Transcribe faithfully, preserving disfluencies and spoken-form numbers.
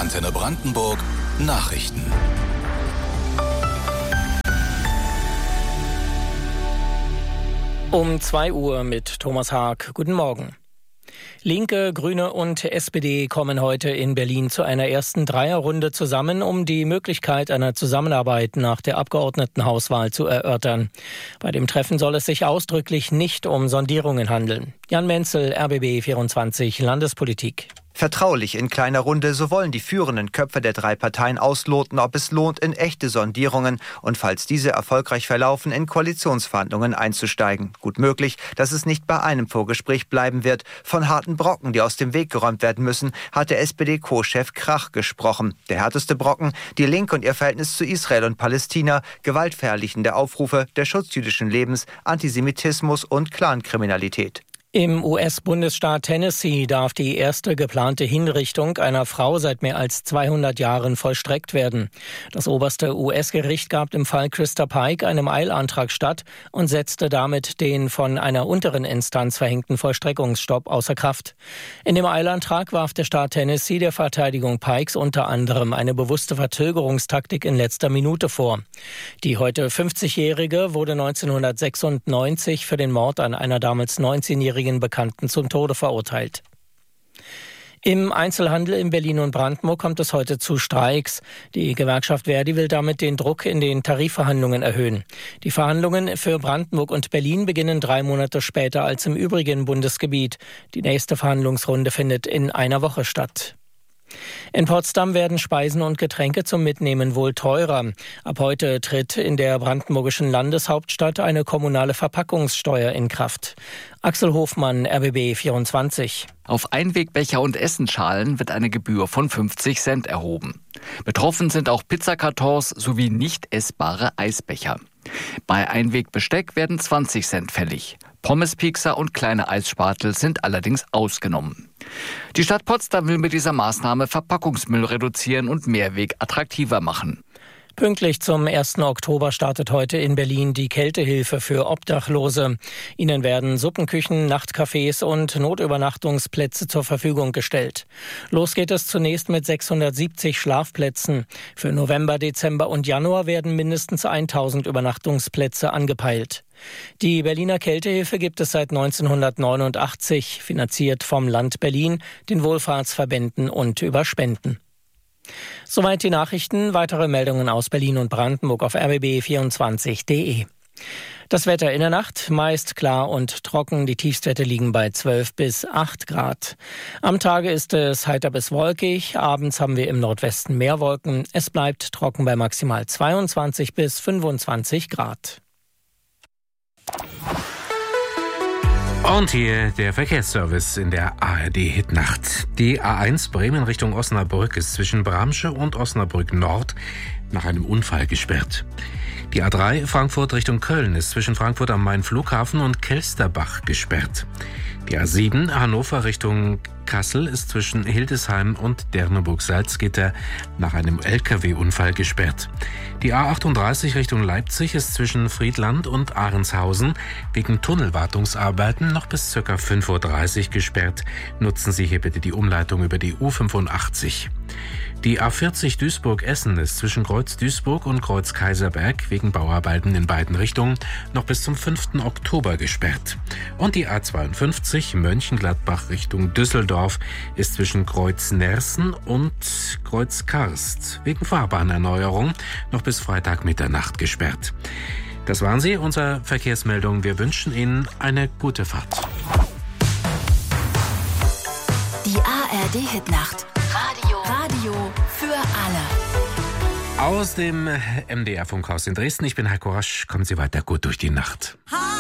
Antenne Brandenburg Nachrichten. Um zwei Uhr mit Thomas Haag. Guten Morgen. Linke, Grüne und S P D kommen heute in Berlin zu einer ersten Dreierrunde zusammen, um die Möglichkeit einer Zusammenarbeit nach der Abgeordnetenhauswahl zu erörtern. Bei dem Treffen soll es sich ausdrücklich nicht um Sondierungen handeln. Jan Menzel, R B B vierundzwanzig, Landespolitik. Vertraulich in kleiner Runde, so wollen die führenden Köpfe der drei Parteien ausloten, ob es lohnt, in echte Sondierungen und falls diese erfolgreich verlaufen, in Koalitionsverhandlungen einzusteigen. Gut möglich, dass es nicht bei einem Vorgespräch bleiben wird. Von harten Brocken, die aus dem Weg geräumt werden müssen, hat der S P D-Co-Chef Krach gesprochen. Der härteste Brocken, die Linke und ihr Verhältnis zu Israel und Palästina, gewaltverherrlichende Aufrufe, der Schutz jüdischen Lebens, Antisemitismus und Clankriminalität. Im U S-Bundesstaat Tennessee darf die erste geplante Hinrichtung einer Frau seit mehr als zweihundert Jahren vollstreckt werden. Das oberste U S-Gericht gab im Fall Christa Pike einem Eilantrag statt und setzte damit den von einer unteren Instanz verhängten Vollstreckungsstopp außer Kraft. In dem Eilantrag warf der Staat Tennessee der Verteidigung Pikes unter anderem eine bewusste Verzögerungstaktik in letzter Minute vor. Die heute fünfzigjährige wurde neunzehnhundertsechsundneunzig für den Mord an einer damals neunzehnjährigen Bekannten zum Tode verurteilt. Im Einzelhandel in Berlin und Brandenburg kommt es heute zu Streiks. Die Gewerkschaft Verdi will damit den Druck in den Tarifverhandlungen erhöhen. Die Verhandlungen für Brandenburg und Berlin beginnen drei Monate später als im übrigen Bundesgebiet. Die nächste Verhandlungsrunde findet in einer Woche statt. In Potsdam werden Speisen und Getränke zum Mitnehmen wohl teurer. Ab heute tritt in der brandenburgischen Landeshauptstadt eine kommunale Verpackungssteuer in Kraft. Axel Hofmann, R B B vierundzwanzig. Auf Einwegbecher und Essenschalen wird eine Gebühr von fünfzig Cent erhoben. Betroffen sind auch Pizzakartons sowie nicht essbare Eisbecher. Bei Einwegbesteck werden zwanzig Cent fällig. Pommespiekser und kleine Eisspatel sind allerdings ausgenommen. Die Stadt Potsdam will mit dieser Maßnahme Verpackungsmüll reduzieren und Mehrweg attraktiver machen. Pünktlich zum ersten Oktober startet heute in Berlin die Kältehilfe für Obdachlose. Ihnen werden Suppenküchen, Nachtcafés und Notübernachtungsplätze zur Verfügung gestellt. Los geht es zunächst mit sechshundertsiebzig Schlafplätzen. Für November, Dezember und Januar werden mindestens tausend Übernachtungsplätze angepeilt. Die Berliner Kältehilfe gibt es seit neunzehnhundertneunundachtzig, finanziert vom Land Berlin, den Wohlfahrtsverbänden und über Spenden. Soweit die Nachrichten. Weitere Meldungen aus Berlin und Brandenburg auf r b b vierundzwanzig punkt d e. Das Wetter in der Nacht meist klar und trocken. Die Tiefstwerte liegen bei zwölf bis acht Grad. Am Tage ist es heiter bis wolkig. Abends haben wir im Nordwesten mehr Wolken. Es bleibt trocken bei maximal zweiundzwanzig bis fünfundzwanzig Grad. Und hier der Verkehrsservice in der A R D-Hitnacht. Die A eins Bremen Richtung Osnabrück ist zwischen Bramsche und Osnabrück Nord nach einem Unfall gesperrt. Die A drei Frankfurt Richtung Köln ist zwischen Frankfurt am Main-Flughafen und Kelsterbach gesperrt. Die A sieben Hannover Richtung Kassel ist zwischen Hildesheim und Derneburg-Salzgitter nach einem L K W-Unfall gesperrt. Die A achtunddreißig Richtung Leipzig ist zwischen Friedland und Ahrenshausen wegen Tunnelwartungsarbeiten noch bis ca. fünf Uhr dreißig gesperrt. Nutzen Sie hier bitte die Umleitung über die U fünfundachtzig. Die A vierzig Duisburg-Essen ist zwischen Kreuz Duisburg und Kreuz Kaiserberg wegen Bauarbeiten in beiden Richtungen noch bis zum fünften Oktober gesperrt. Und die A zweiundfünfzig Mönchengladbach Richtung Düsseldorf ist zwischen Kreuz Nersen und Kreuz Karst wegen Fahrbahnerneuerung noch bis Freitag Mitternacht gesperrt. Das waren sie, unsere Verkehrsmeldungen. Wir wünschen Ihnen eine gute Fahrt. Die A R D-Hitnacht. Radio. Radio für alle. Aus dem M D R-Funkhaus in Dresden. Ich bin Heiko Rasch. Kommen Sie weiter gut durch die Nacht.